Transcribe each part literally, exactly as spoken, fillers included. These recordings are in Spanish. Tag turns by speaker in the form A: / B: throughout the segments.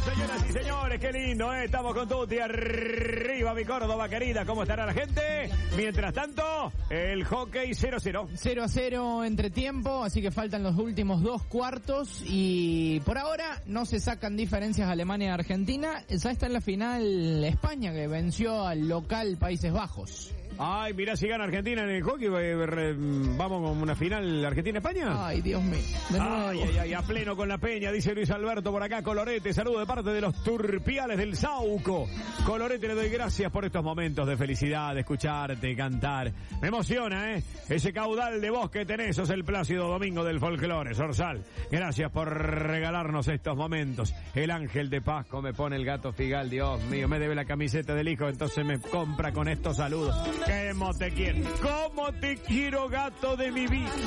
A: señoras y señores, qué lindo, ¿eh? Estamos con Tuti, arriba mi Córdoba querida, ¿cómo estará la gente? Mientras tanto, el hockey cero a cero.
B: cero a cero entre tiempo, así que faltan los últimos dos cuartos y por ahora no se sacan diferencias Alemania y Argentina, ya está en la final España que venció al local Países Bajos.
A: Ay, mirá si gana Argentina en el hockey, vamos con una final Argentina-España.
B: Ay, Dios mío. De nuevo.
A: Ay, ay, ay, a pleno con la peña, dice Luis Alberto por acá, Colorete, saludo de parte de los turpiales del Sauco. Colorete, le doy gracias por estos momentos de felicidad, de escucharte, cantar. Me emociona, ¿eh? Ese caudal de voz que tenés, sos el Plácido Domingo del folclore, Sorsal. Gracias por regalarnos estos momentos. El ángel de Pasco me pone el gato Figal, Dios mío, me debe la camiseta del hijo, entonces me compra con estos saludos. ¿Cómo te quiero? ¿Cómo te quiero, gato de mi vida?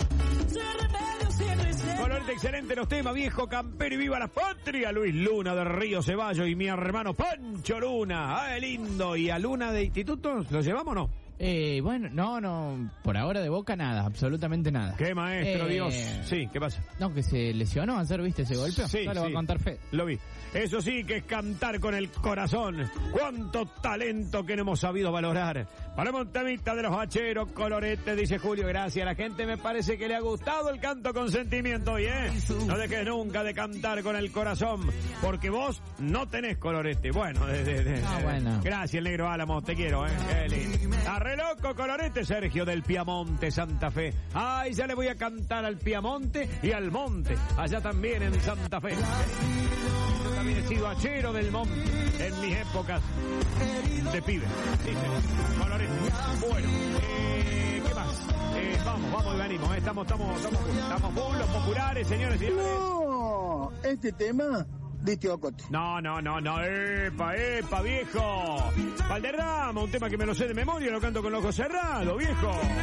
A: Colorete, excelente los temas, viejo campero y viva la patria. Luis Luna de Río Ceballos y mi hermano Pancho Luna. ¡Ay, lindo! ¿Y a Luna de institutos lo llevamos o no?
B: Eh, bueno, no, no, por ahora de Boca nada, absolutamente nada.
A: ¡Qué maestro,
B: eh,
A: Dios! Sí, ¿qué pasa?
B: No, que se lesionó ayer, ¿viste ese golpe?
A: Sí,
B: no lo
A: sí.
B: va a contar Fe.
A: Lo vi. Eso sí que es cantar con el corazón. ¡Cuánto talento que no hemos sabido valorar! Para Montamita de los Hacheros, Colorete, dice Julio, gracias. La gente me parece que le ha gustado el canto con sentimiento hoy, ¿eh? No dejes nunca de cantar con el corazón, porque vos no tenés Colorete. Bueno, de, de, de,
B: ah, bueno.
A: Gracias, el negro Álamo, te quiero, ¿eh? Qué lindo. Arre loco, Colorete, Sergio del Piamonte, Santa Fe. Ay, ya le voy a cantar al Piamonte y al Monte, allá también en Santa Fe. Yo también he sido hachero del monte en mis épocas de pibe. Sí, sí. Colorete. Bueno, eh, ¿qué más? Eh, vamos, vamos y venimos. Eh. Estamos, estamos, estamos, estamos full, los populares, señores y señores.
C: No, este tema de Teocote.
A: No, no, no, no, epa, epa, viejo. Valderrama, un tema que me lo sé de memoria, lo canto con los ojos cerrados, viejo.